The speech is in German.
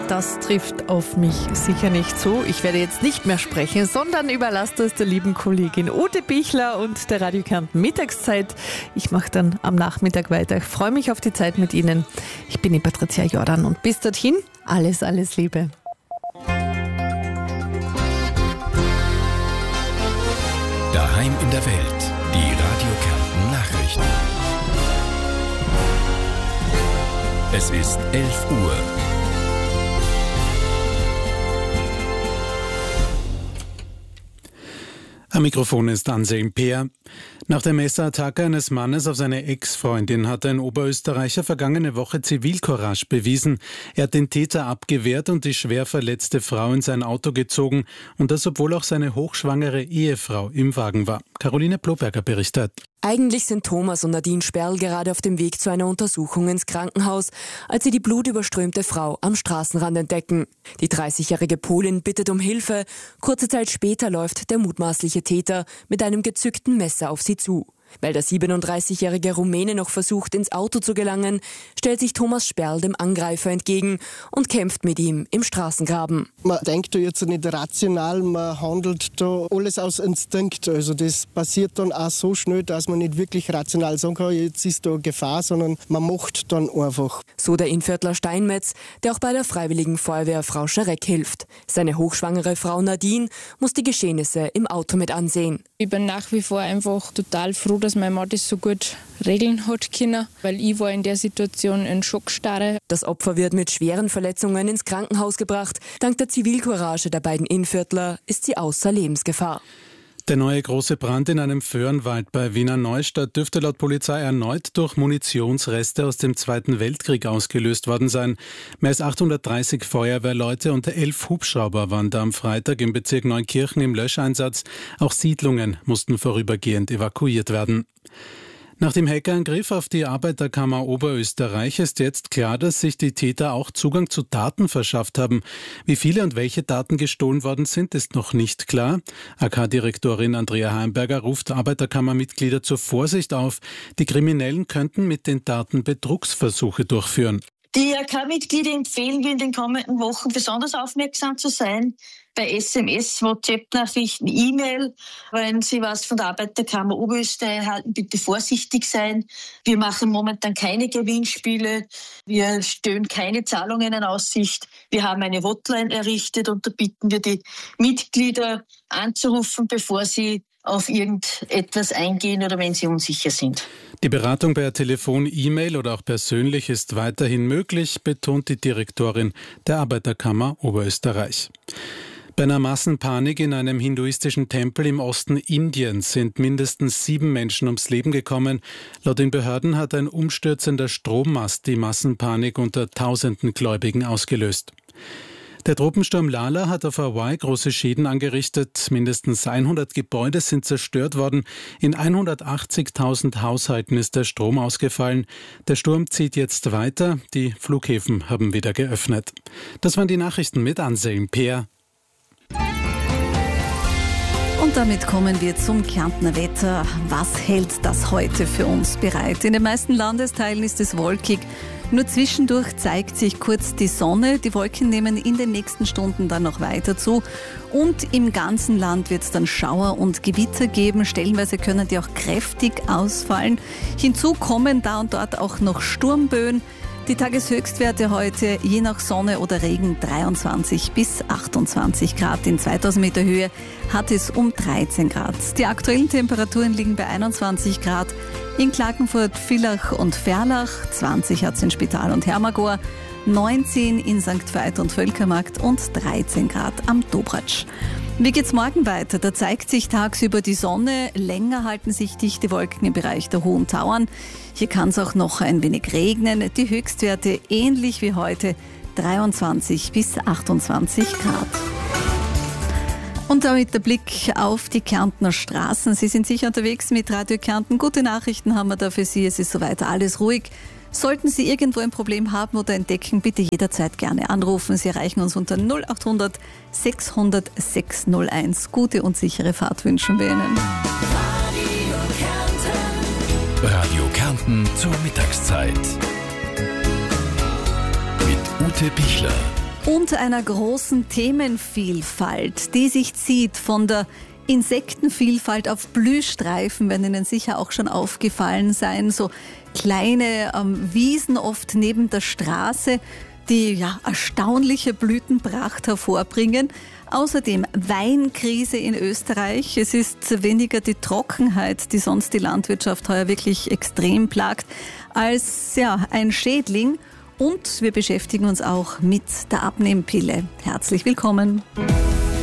das trifft auf mich sicher nicht zu. Ich werde jetzt nicht mehr sprechen, sondern überlasse das der lieben Kollegin Ute Bichler und der Radio Kärnten Mittagszeit. Ich mache dann am Nachmittag weiter. Ich freue mich auf die Zeit mit Ihnen. Ich bin die Patricia Jordan und bis dorthin alles Liebe. Daheim in der Welt, die Radio Kärnten Nachrichten. Es ist 11 Uhr. Am Mikrofon ist Anselm Peer. Nach der Messerattacke eines Mannes auf seine Ex-Freundin hat ein Oberösterreicher vergangene Woche Zivilcourage bewiesen. Er hat den Täter abgewehrt und die schwer verletzte Frau in sein Auto gezogen. Und das, obwohl auch seine hochschwangere Ehefrau im Wagen war. Caroline Bloberger berichtet. Eigentlich sind Thomas und Nadine Sperl gerade auf dem Weg zu einer Untersuchung ins Krankenhaus, als sie die blutüberströmte Frau am Straßenrand entdecken. Die 30-jährige Polin bittet um Hilfe. Kurze Zeit später läuft der mutmaßliche Täter mit einem gezückten Messer auf sie zu. Weil der 37-jährige Rumäne noch versucht, ins Auto zu gelangen, stellt sich Thomas Sperl dem Angreifer entgegen und kämpft mit ihm im Straßengraben. Man denkt da jetzt nicht rational, man handelt da alles aus Instinkt. Also das passiert dann auch so schnell, dass man nicht wirklich rational sagen kann, jetzt ist da Gefahr, sondern man macht dann einfach. So der Innviertler Steinmetz, der auch bei der Freiwilligen Feuerwehr Frau Schareck hilft. Seine hochschwangere Frau Nadine muss die Geschehnisse im Auto mit ansehen. Ich bin nach wie vor einfach total froh, dass mein Mann das so gut regeln hat können, weil ich war in der Situation in Schockstarre. Das Opfer wird mit schweren Verletzungen ins Krankenhaus gebracht. Dank der Zivilcourage der beiden Innviertler ist sie außer Lebensgefahr. Der neue große Brand in einem Föhrenwald bei Wiener Neustadt dürfte laut Polizei erneut durch Munitionsreste aus dem Zweiten Weltkrieg ausgelöst worden sein. Mehr als 830 Feuerwehrleute und 11 Hubschrauber waren da am Freitag im Bezirk Neukirchen im Löscheinsatz. Auch Siedlungen mussten vorübergehend evakuiert werden. Nach dem Hackerangriff auf die Arbeiterkammer Oberösterreich ist jetzt klar, dass sich die Täter auch Zugang zu Daten verschafft haben. Wie viele und welche Daten gestohlen worden sind, ist noch nicht klar. AK-Direktorin Andrea Heimberger ruft Arbeiterkammermitglieder zur Vorsicht auf. Die Kriminellen könnten mit den Daten Betrugsversuche durchführen. Die AK-Mitglieder empfehlen wir in den kommenden Wochen besonders aufmerksam zu sein. Bei SMS, WhatsApp-Nachrichten, E-Mail. Wenn Sie was von der Arbeiterkammer Oberösterreich erhalten, bitte vorsichtig sein. Wir machen momentan keine Gewinnspiele. Wir stellen keine Zahlungen in Aussicht. Wir haben eine Hotline errichtet und da bitten wir die Mitglieder anzurufen, bevor sie auf irgendetwas eingehen oder wenn sie unsicher sind. Die Beratung per Telefon, E-Mail oder auch persönlich ist weiterhin möglich, betont die Direktorin der Arbeiterkammer Oberösterreich. Bei einer Massenpanik in einem hinduistischen Tempel im Osten Indiens sind mindestens 7 Menschen ums Leben gekommen. Laut den Behörden hat ein umstürzender Strommast die Massenpanik unter tausenden Gläubigen ausgelöst. Der Tropensturm Lala hat auf Hawaii große Schäden angerichtet. Mindestens 100 Gebäude sind zerstört worden. In 180.000 Haushalten ist der Strom ausgefallen. Der Sturm zieht jetzt weiter. Die Flughäfen haben wieder geöffnet. Das waren die Nachrichten mit Anselm Peer. Und damit kommen wir zum Kärntner Wetter. Was hält das heute für uns bereit? In den meisten Landesteilen ist es wolkig. Nur zwischendurch zeigt sich kurz die Sonne. Die Wolken nehmen in den nächsten Stunden dann noch weiter zu. Und im ganzen Land wird es dann Schauer und Gewitter geben. Stellenweise können die auch kräftig ausfallen. Hinzu kommen da und dort auch noch Sturmböen. Die Tageshöchstwerte heute, je nach Sonne oder Regen, 23 bis 28 Grad. In 2000 Meter Höhe hat es um 13 Grad. Die aktuellen Temperaturen liegen bei 21 Grad in Klagenfurt, Villach und Ferlach, 20 hat es in Spital und Hermagor, 19 in St. Veit und Völkermarkt und 13 Grad am Dobratsch. Wie geht's morgen weiter? Da zeigt sich tagsüber die Sonne. Länger halten sich dichte Wolken im Bereich der Hohen Tauern. Hier kann es auch noch ein wenig regnen. Die Höchstwerte ähnlich wie heute 23 bis 28 Grad. Und damit der Blick auf die Kärntner Straßen. Sie sind sicher unterwegs mit Radio Kärnten. Gute Nachrichten haben wir da für Sie. Es ist soweit alles ruhig. Sollten Sie irgendwo ein Problem haben oder entdecken, bitte jederzeit gerne anrufen. Sie erreichen uns unter 0800 600 601. Gute und sichere Fahrt wünschen wir Ihnen. Radio Kärnten zur Mittagszeit. Mit Ute Bichler. und einer großen Themenvielfalt, die sich zieht von der Insektenvielfalt auf Blühstreifen, werden Ihnen sicher auch schon aufgefallen sein, so kleine Wiesen oft neben der Straße, die erstaunliche Blütenpracht hervorbringen. Außerdem Weinkrise in Österreich. Es ist weniger die Trockenheit, die sonst die Landwirtschaft heuer wirklich extrem plagt, als ein Schädling. Und wir beschäftigen uns auch mit der Abnehmpille. Herzlich willkommen.